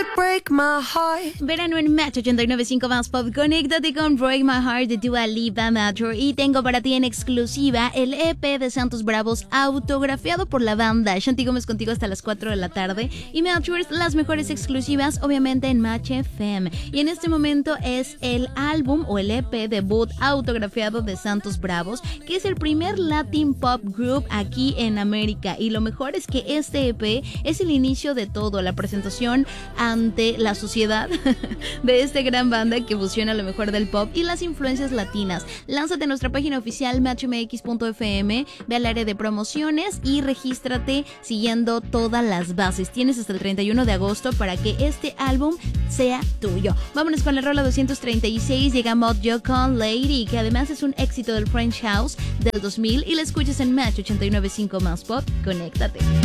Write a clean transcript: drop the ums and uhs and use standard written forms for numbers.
Break my heart. Verano en Match 89.5 más pop. Conéctate con Break My Heart de Dua Lipa, Metro. Y tengo para ti en exclusiva el EP de Santos Bravos autografiado por la banda. Shanti Gómez contigo hasta las 4 de la tarde. Y Metro, las mejores exclusivas, obviamente en Match FM. Y en este momento es el álbum o el EP debut autografiado de Santos Bravos, que es el primer Latin Pop Group aquí en América. Y lo mejor es que este EP es el inicio de todo, la presentación ante la sociedad de esta gran banda que fusiona lo mejor del pop y las influencias latinas. Lánzate a nuestra página oficial matchmx.fm, ve al área de promociones y regístrate siguiendo todas las bases. Tienes hasta el 31 de agosto para que este álbum sea tuyo. Vámonos con la rola 236, llega Mojo con Lady, que además es un éxito del French House del 2000 y la escuchas en Match 89.5 más pop. Conéctate.